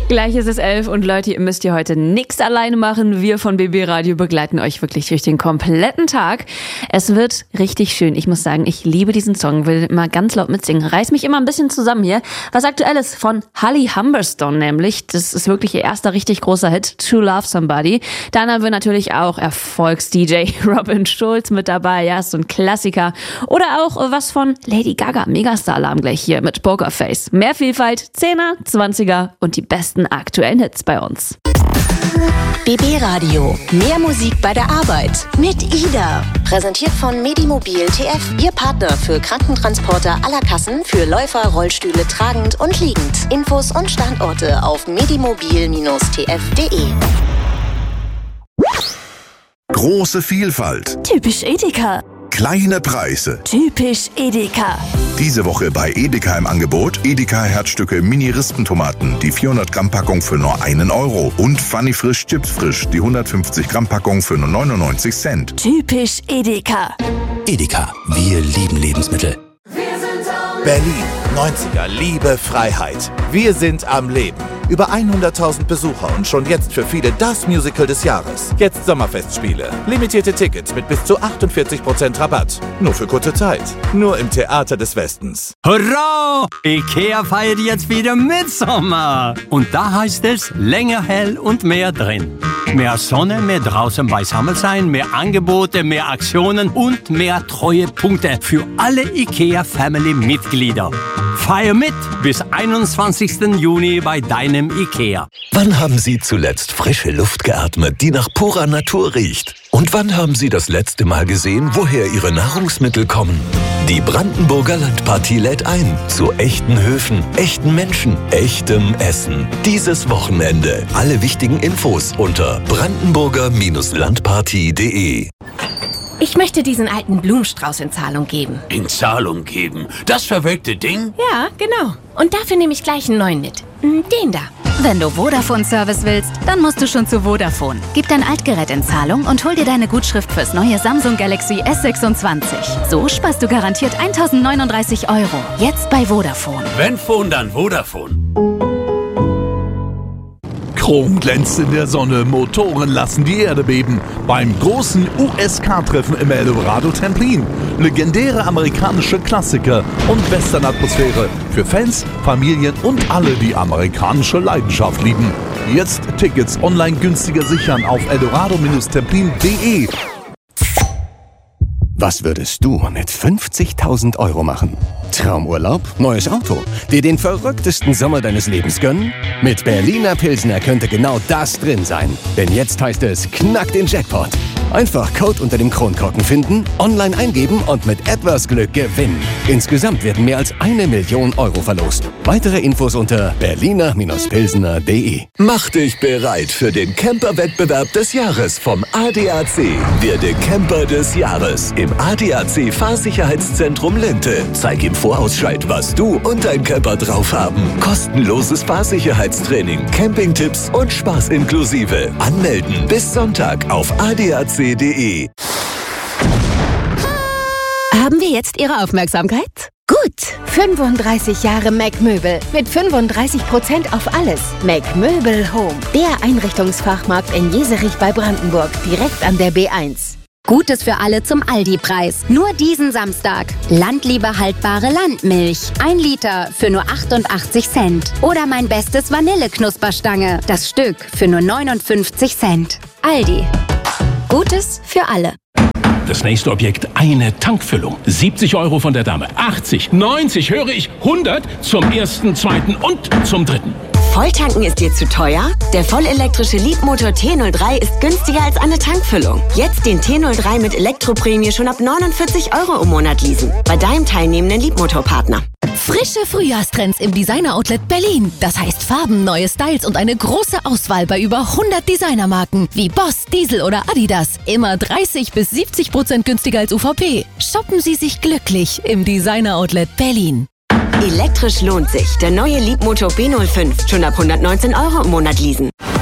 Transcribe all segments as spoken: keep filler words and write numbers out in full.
Gleich ist es elf und Leute, ihr müsst hier heute nichts alleine machen. Wir von B B Radio begleiten euch wirklich durch den kompletten Tag. Es wird richtig schön. Ich muss sagen, ich liebe diesen Song, will mal ganz laut mitsingen. Reiß mich immer ein bisschen zusammen hier. Was Aktuelles von Holly Humberstone nämlich. Das ist wirklich ihr erster richtig großer Hit, To Love Somebody. Dann haben wir natürlich auch Erfolgs-D J Robin Schulz mit dabei. Ja, ist so ein Klassiker. Oder auch was von Lady Gaga, Megastar-Alarm gleich hier mit Pokerface. Mehr Vielfalt, Zehner, Zwanziger und die besten aktuellen Hits bei uns. B B Radio. Mehr Musik bei der Arbeit. Mit Ida. Präsentiert von Medimobil T F. Ihr Partner für Krankentransporter aller Kassen für Läufer, Rollstühle tragend und liegend. Infos und Standorte auf medimobil T F punkt de. Große Vielfalt. Typisch Edeka. Kleine Preise. Typisch Edeka. Diese Woche bei Edeka im Angebot Edeka Herzstücke Mini-Rispentomaten, die vierhundert Gramm Packung für nur einen Euro. Und Funny Frisch Chips Frisch, die hundertfünfzig Gramm Packung für nur neunundneunzig Cent. Typisch Edeka. Edeka, wir lieben Lebensmittel. Berlin, neunziger, Liebe, Freiheit. Wir sind am Leben. Über hunderttausend Besucher und schon jetzt für viele das Musical des Jahres. Jetzt Sommerfestspiele. Limitierte Tickets mit bis zu achtundvierzig Prozent Rabatt. Nur für kurze Zeit. Nur im Theater des Westens. Hurra! Ikea feiert jetzt wieder Mitsommer. Und da heißt es länger hell und mehr drin. Mehr Sonne, mehr draußen beisammen sein, mehr Angebote, mehr Aktionen und mehr Treuepunkte für alle Ikea-Family-Mitglieder. Feier mit bis einundzwanzigsten Juni bei deinem Ikea. Wann haben Sie zuletzt frische Luft geatmet, die nach purer Natur riecht? Und wann haben Sie das letzte Mal gesehen, woher Ihre Nahrungsmittel kommen? Die Brandenburger Landpartie lädt ein zu echten Höfen, echten Menschen, echtem Essen. Dieses Wochenende alle wichtigen Infos unter brandenburger Landpartie punkt de. Ich möchte diesen alten Blumenstrauß in Zahlung geben. In Zahlung geben? Das verwelkte Ding? Ja, genau. Und dafür nehme ich gleich einen neuen mit. Den da. Wenn du Vodafone-Service willst, dann musst du schon zu Vodafone. Gib dein Altgerät in Zahlung und hol dir deine Gutschrift fürs neue Samsung Galaxy S sechsundzwanzig. So sparst du garantiert eintausendneununddreißig Euro. Jetzt bei Vodafone. Wenn Phone, dann Vodafone. Chrom glänzt in der Sonne, Motoren lassen die Erde beben. Beim großen U S K-Treffen im Eldorado Templin. Legendäre amerikanische Klassiker und Western-Atmosphäre für Fans, Familien und alle, die amerikanische Leidenschaft lieben. Jetzt Tickets online günstiger sichern auf eldorado Templin punkt de. Was würdest du mit fünfzigtausend Euro machen? Traumurlaub? Neues Auto? Dir den verrücktesten Sommer deines Lebens gönnen? Mit Berliner Pilsner könnte genau das drin sein. Denn jetzt heißt es, knack den Jackpot. Einfach Code unter dem Kronkorken finden, online eingeben und mit etwas Glück gewinnen. Insgesamt werden mehr als eine Million Euro verlost. Weitere Infos unter berliner Pilsner punkt de. Mach dich bereit für den Camper-Wettbewerb des Jahres vom A D A C. Werde Camper des Jahres im A D A C Fahrsicherheitszentrum Linte. Zeig im Vorausscheid, was du und dein Camper drauf haben. Kostenloses Fahrsicherheitstraining, Campingtipps und Spaß inklusive. Anmelden bis Sonntag auf a d a c punkt de. Haben wir jetzt Ihre Aufmerksamkeit? Gut, fünfunddreißig Jahre Mac Möbel mit fünfunddreißig Prozent auf alles. Mac Möbel Home, der Einrichtungsfachmarkt in Jeserich bei Brandenburg, direkt an der B eins. Gutes für alle zum Aldi-Preis. Nur diesen Samstag. Landliebe haltbare Landmilch. Ein Liter für nur achtundachtzig Cent. Oder mein bestes Vanilleknusperstange. Das Stück für nur neunundfünfzig Cent. Aldi. Gutes für alle. Das nächste Objekt, eine Tankfüllung. siebzig Euro von der Dame. achtzig, neunzig, höre ich, hundert zum ersten, zweiten und zum dritten. Volltanken ist dir zu teuer? Der vollelektrische Leapmotor T null drei ist günstiger als eine Tankfüllung. Jetzt den T null drei mit Elektroprämie schon ab neunundvierzig Euro im Monat leasen. Bei deinem teilnehmenden Leapmotor-Partner. Frische Frühjahrstrends im Designer-Outlet Berlin. Das heißt Farben, neue Styles und eine große Auswahl bei über hundert Designermarken wie Boss, Diesel oder Adidas. Immer dreißig bis siebzig Prozent günstiger als U V P. Shoppen Sie sich glücklich im Designer-Outlet Berlin. Elektrisch lohnt sich. Der neue Leapmotor B null fünf. Schon ab hundertneunzehn Euro im Monat leasen.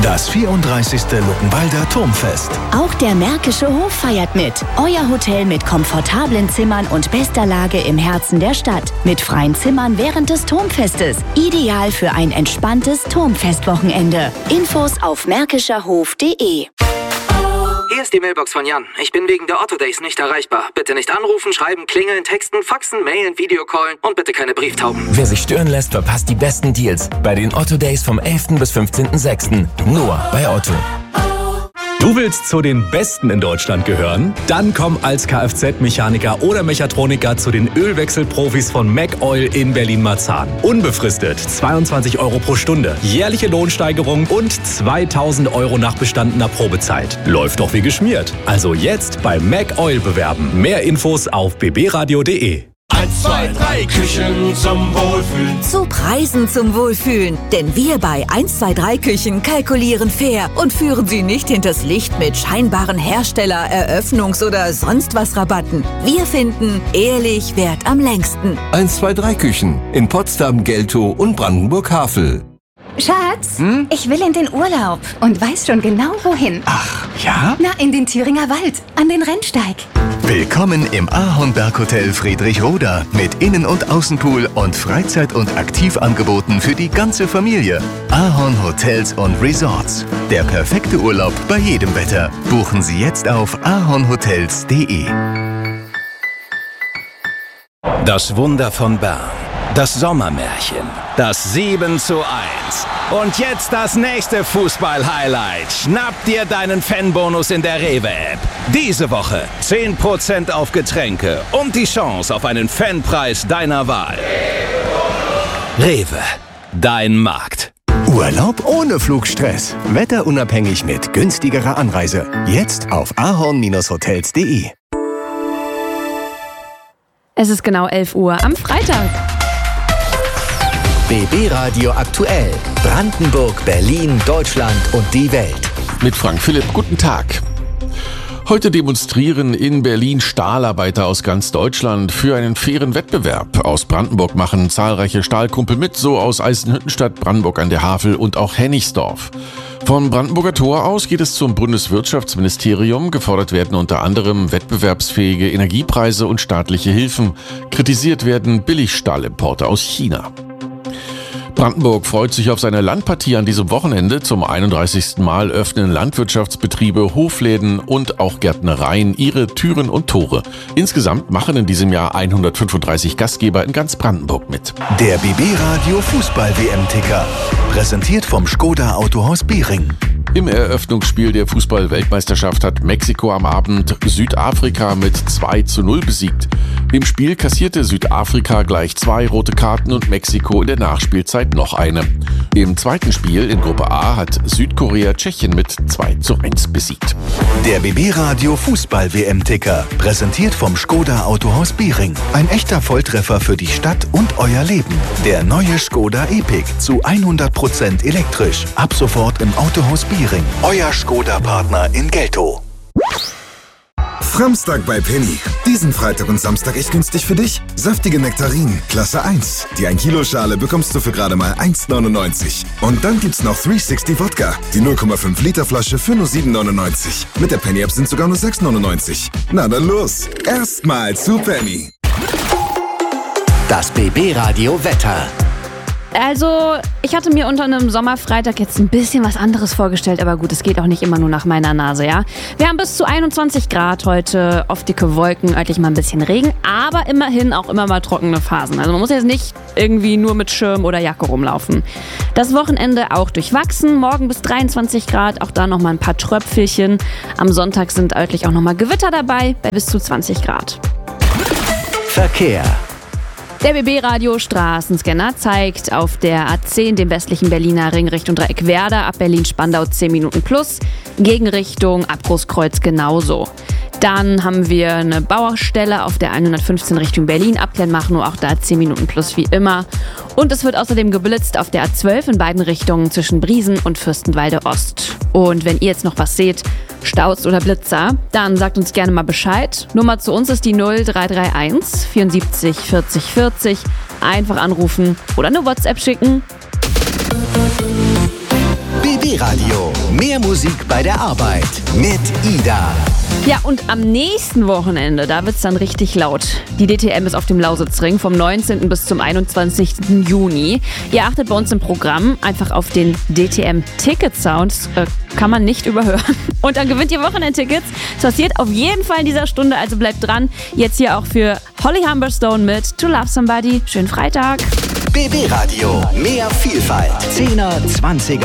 Das vierunddreißigste Luckenwalder Turmfest. Auch der Märkische Hof feiert mit. Euer Hotel mit komfortablen Zimmern und bester Lage im Herzen der Stadt. Mit freien Zimmern während des Turmfestes. Ideal für ein entspanntes Turmfestwochenende. Infos auf märkischerhof punkt de. Hier ist die Mailbox von Jan. Ich bin wegen der Otto Days nicht erreichbar. Bitte nicht anrufen, schreiben, klingeln, texten, faxen, mailen, Videocallen und bitte keine Brieftauben. Wer sich stören lässt, verpasst die besten Deals bei den Otto Days vom elften bis fünfzehnten sechsten Nur bei Otto. Du willst zu den Besten in Deutschland gehören? Dann komm als Kfz-Mechaniker oder Mechatroniker zu den Ölwechselprofis von MacOil in Berlin-Marzahn. Unbefristet zweiundzwanzig Euro pro Stunde, jährliche Lohnsteigerung und zweitausend Euro nach bestandener Probezeit. Läuft doch wie geschmiert. Also jetzt bei MacOil bewerben. Mehr Infos auf b b radio punkt de. eins, zwei, drei Küchen zum Wohlfühlen. Zu Preisen zum Wohlfühlen. Denn wir bei eins zwei drei Küchen kalkulieren fair und führen Sie nicht hinters Licht mit scheinbaren Hersteller-, Eröffnungs- oder sonst was Rabatten. Wir finden, ehrlich währt am längsten. eins zwei drei Küchen in Potsdam, Geltow und Brandenburg-Havel. Schatz, hm? ich will in den Urlaub und weiß schon genau wohin. Ach, ja? Na, in den Thüringer Wald, an den Rennsteig. Willkommen im Ahornberghotel Friedrichroda mit Innen- und Außenpool und Freizeit- und Aktivangeboten für die ganze Familie. Ahorn Hotels und Resorts. Der perfekte Urlaub bei jedem Wetter. Buchen Sie jetzt auf ahornhotels punkt de. Das Wunder von Bern. Das Sommermärchen. Das sieben zu eins. Und jetzt das nächste Fußball-Highlight. Schnapp dir deinen Fanbonus in der Rewe-App. Diese Woche zehn Prozent auf Getränke und die Chance auf einen Fanpreis deiner Wahl. Rewe, dein Markt. Urlaub ohne Flugstress. Wetterunabhängig mit günstigerer Anreise. Jetzt auf ahorn hotels punkt de. Es ist genau elf Uhr am Freitag. B B Radio aktuell. Brandenburg, Berlin, Deutschland und die Welt. Mit Frank Philipp, guten Tag. Heute demonstrieren in Berlin Stahlarbeiter aus ganz Deutschland für einen fairen Wettbewerb. Aus Brandenburg machen zahlreiche Stahlkumpel mit, so aus Eisenhüttenstadt, Brandenburg an der Havel und auch Hennigsdorf. Vom Brandenburger Tor aus geht es zum Bundeswirtschaftsministerium. Gefordert werden unter anderem wettbewerbsfähige Energiepreise und staatliche Hilfen. Kritisiert werden Billigstahlimporte aus China. Brandenburg freut sich auf seine Landpartie an diesem Wochenende. Zum einunddreißigsten Mal öffnen Landwirtschaftsbetriebe, Hofläden und auch Gärtnereien ihre Türen und Tore. Insgesamt machen in diesem Jahr hundertfünfunddreißig Gastgeber in ganz Brandenburg mit. Der B B Radio Fußball-W M-Ticker. Präsentiert vom Skoda Autohaus Biering. Im Eröffnungsspiel der Fußball-Weltmeisterschaft hat Mexiko am Abend Südafrika mit zwei zu null besiegt. Im Spiel kassierte Südafrika gleich zwei rote Karten und Mexiko in der Nachspielzeit noch eine. Im zweiten Spiel in Gruppe A hat Südkorea Tschechien mit zwei zu eins besiegt. Der B B Radio Fußball-W M-Ticker. Präsentiert vom Skoda Autohaus Biering. Ein echter Volltreffer für die Stadt und euer Leben. Der neue Skoda Epic zu hundert Prozent elektrisch. Ab sofort im Autohaus Biering. Euer Skoda-Partner in Geltow. Framstag bei Penny. Diesen Freitag und Samstag echt günstig für dich. Saftige Nektarinen, Klasse eins. Die ein Kilo Schale bekommst du für gerade mal eins neunundneunzig. Und dann gibt's noch dreihundertsechzig Wodka. Die null Komma fünf Liter Flasche für nur sieben neunundneunzig. Mit der Penny-App sind sogar nur sechs neunundneunzig. Na dann los. Erstmal zu Penny. Das B B Radio Wetter. Also, ich hatte mir unter einem Sommerfreitag jetzt ein bisschen was anderes vorgestellt, aber gut, es geht auch nicht immer nur nach meiner Nase, ja. Wir haben bis zu einundzwanzig Grad heute, oft dicke Wolken, örtlich mal ein bisschen Regen, aber immerhin auch immer mal trockene Phasen. Also man muss jetzt nicht irgendwie nur mit Schirm oder Jacke rumlaufen. Das Wochenende auch durchwachsen, morgen bis dreiundzwanzig Grad, auch da nochmal ein paar Tröpfelchen. Am Sonntag sind örtlich auch nochmal Gewitter dabei, bei bis zu zwanzig Grad. Verkehr. Der B B-Radio Straßenscanner zeigt auf der A zehn den westlichen Berliner Ring Richtung Dreieckwerder ab Berlin-Spandau zehn Minuten plus, Gegenrichtung Abbruchskreuz genauso. Dann haben wir eine Baustelle auf der hundertfünfzehn Richtung Berlin, Abklemmachnow, auch da zehn Minuten plus wie immer. Und es wird außerdem geblitzt auf der A zwölf in beiden Richtungen zwischen Briesen und Fürstenwalde Ost. Und wenn ihr jetzt noch was seht, Staus oder Blitzer, dann sagt uns gerne mal Bescheid. Nummer zu uns ist die null drei drei eins vierundsiebzig vierzig vierzig. Einfach anrufen oder eine WhatsApp schicken. B B B B Radio. Mehr Musik bei der Arbeit mit Ida. Ja, und am nächsten Wochenende, da wird's dann richtig laut. Die D T M ist auf dem Lausitzring vom neunzehnten bis zum einundzwanzigsten Juni. Ihr achtet bei uns im Programm einfach auf den D T M-Ticket-Sound. Äh, kann man nicht überhören. Und dann gewinnt ihr Wochenendtickets. Das passiert auf jeden Fall in dieser Stunde, also bleibt dran. Jetzt hier auch für Holly Humberstone mit To Love Somebody. Schönen Freitag. B B Radio. Mehr Vielfalt. zehner, zwanziger